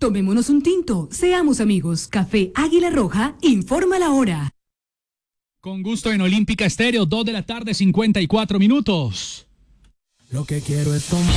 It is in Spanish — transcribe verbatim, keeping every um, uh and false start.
Tomémonos un tinto, seamos amigos. Café Águila Roja, informa la hora. Con gusto en Olímpica Estéreo, dos de la tarde, cincuenta y cuatro minutos. Lo que quiero es tomar.